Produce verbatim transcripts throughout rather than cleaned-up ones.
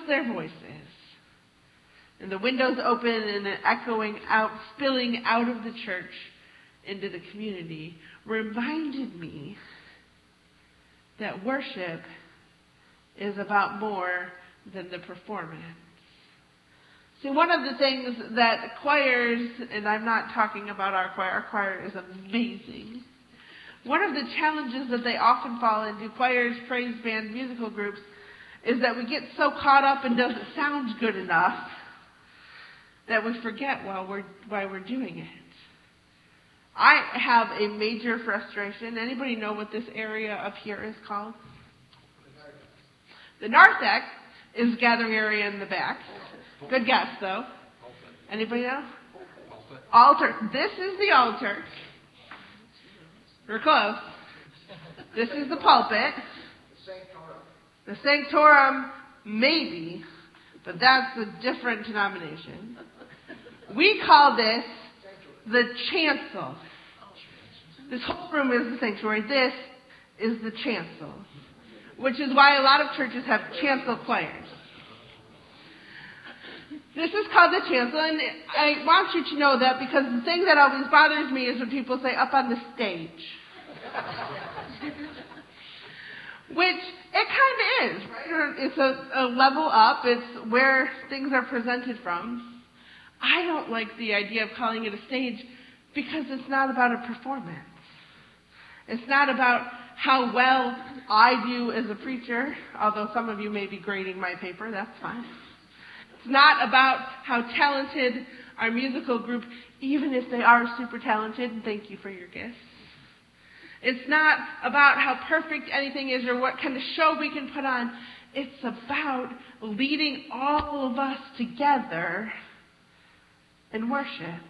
their voices, and the windows open and an echoing out, spilling out of the church into the community, reminded me that worship is about more than the performance. See, one of the things that choirs, and I'm not talking about our choir, our choir is amazing. One of the challenges that they often fall into, choirs, praise band, musical groups, is that we get so caught up in does it sound good enough that we forget while we're, why we're doing it. I have a major frustration. Anybody know what this area up here is called? The narthex is gathering area in the back. Good guess, though. Anybody know? Altar. This is the altar. We're close. This is the pulpit. The sanctorum, maybe, but that's a different denomination. We call this the chancel. This whole room is the sanctuary. This is the chancel, which is why a lot of churches have chancel choirs. This is called the chancel, and I want you to know that because the thing that always bothers me is when people say up on the stage. Which it kind of is, right? It's a, a level up. It's where things are presented from. I don't like the idea of calling it a stage because it's not about a performance. It's not about how well I do as a preacher, although some of you may be grading my paper, that's fine. It's not about how talented our musical group, even if they are super talented, and thank you for your gifts. It's not about how perfect anything is or what kind of show we can put on. It's about leading all of us together in worship.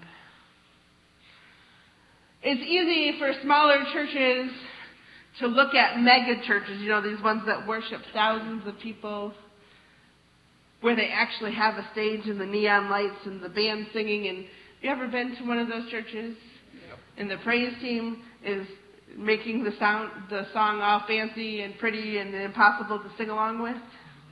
It's easy for smaller churches to look at mega churches, you know, these ones that worship thousands of people, where they actually have a stage and the neon lights and the band singing. And have you ever been to one of those churches? Yep. And the praise team is making the sound, the song all fancy and pretty and impossible to sing along with?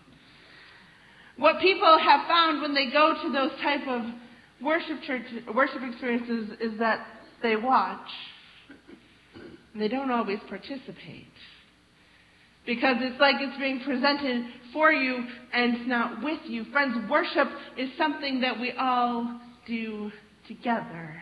What people have found when they go to those type of worship church, worship experiences is that they watch and they don't always participate. Because it's like it's being presented for you and not with you. Friends, worship is something that we all do together.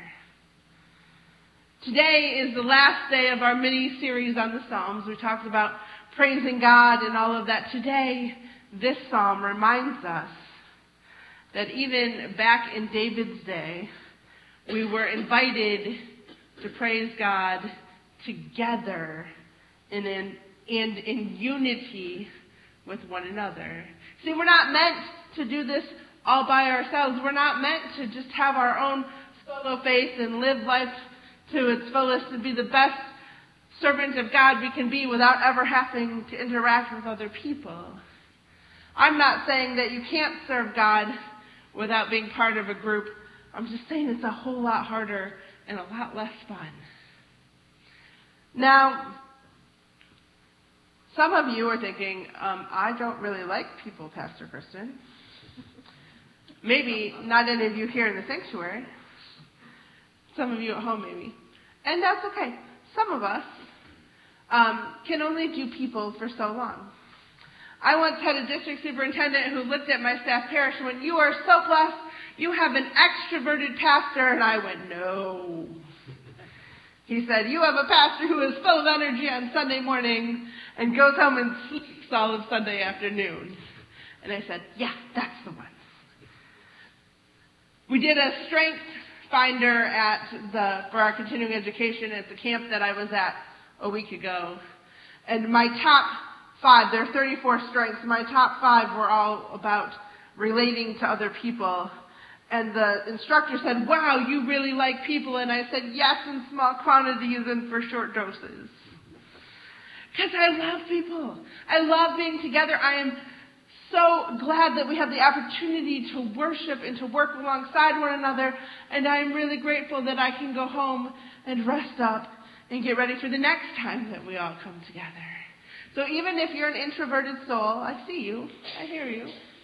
Today is the last day of our mini-series on the Psalms. We talked about praising God and all of that. Today, this psalm reminds us that even back in David's day, we were invited to praise God together in an and in unity with one another. See, we're not meant to do this all by ourselves. We're not meant to just have our own solo faith and live life to its fullest and be the best servant of God we can be without ever having to interact with other people. I'm not saying that you can't serve God without being part of a group. I'm just saying it's a whole lot harder and a lot less fun. Now, some of you are thinking, um, I don't really like people, Pastor Kristen. Maybe not any of you here in the sanctuary. Some of you at home, maybe. And that's okay. Some of us um, can only do people for so long. I once had a district superintendent who looked at my staff parish and went, "You are so blessed. You have an extroverted pastor." And I went, "No." He said, "You have a pastor who is full of energy on Sunday morning and goes home and sleeps all of Sunday afternoon." And I said, "Yeah, that's the one." We did a strength finder at the for our continuing education at the camp that I was at a week ago. And my top five, there are thirty-four strengths, my top five were all about relating to other people. And the instructor said, "Wow, you really like people." And I said, "Yes, in small quantities and for short doses." Because I love people. I love being together. I am so glad that we have the opportunity to worship and to work alongside one another. And I am really grateful that I can go home and rest up and get ready for the next time that we all come together. So even if you're an introverted soul, I see you, I hear you.